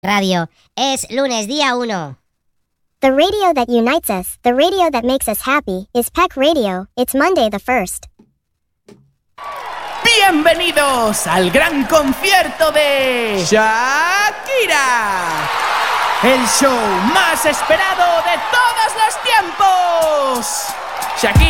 Radio. Es lunes, día 1. The radio that unites us, the radio that makes us happy, is Peck Radio. It's Monday the 1st. Bienvenidos al gran concierto de Shakira, el show más esperado de todos los tiempos. Shakira